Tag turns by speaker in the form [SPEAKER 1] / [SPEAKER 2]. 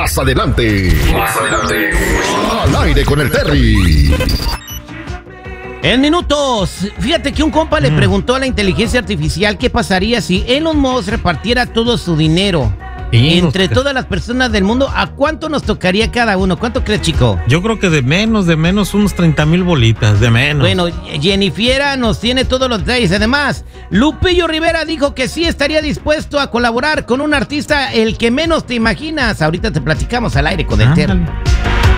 [SPEAKER 1] Más adelante. Al aire con el Terry.
[SPEAKER 2] En minutos, fíjate que un compa le preguntó a la inteligencia artificial qué pasaría si Elon Musk repartiera todo su dinero entre todas las personas del mundo. ¿A cuánto nos tocaría cada uno? ¿Cuánto crees, chico?
[SPEAKER 3] Yo creo que de menos unos 30,000 bolitas, de menos.
[SPEAKER 2] Bueno, Jennifiera nos tiene todos los detalles. Además, Lupillo Rivera dijo que sí estaría dispuesto a colaborar con un artista el que menos te imaginas. Ahorita te platicamos al aire con el Terry.